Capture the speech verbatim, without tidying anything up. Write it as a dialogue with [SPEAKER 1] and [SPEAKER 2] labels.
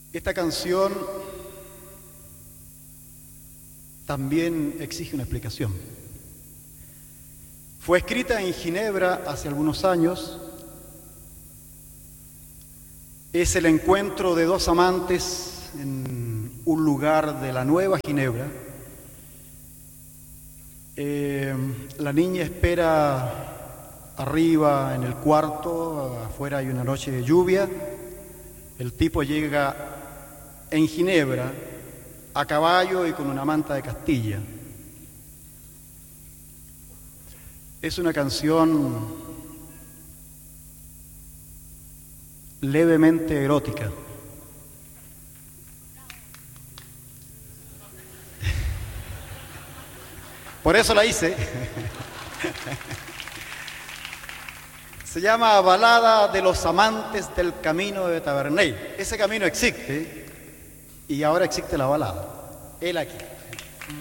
[SPEAKER 1] Esta canción también exige una explicación. Fue escrita en Ginebra hace algunos años. Es el encuentro de dos amantes en un lugar de la Nueva Ginebra. Eh, la niña espera arriba en el cuarto, afuera hay una noche de lluvia. El tipo llega en Ginebra a caballo y con una manta de Castilla. Es una canción levemente erótica. Por eso la hice. Se llama Balada de los Amantes del Camino de Taverney. Ese camino existe y ahora existe la balada. Él aquí.